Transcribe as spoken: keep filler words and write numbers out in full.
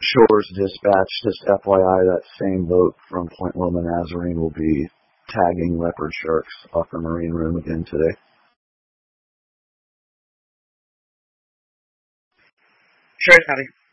Shores Dispatch, just F Y I, that same boat from Point Loma Nazarene will be tagging leopard sharks off the marine room again today. Sure, Patty.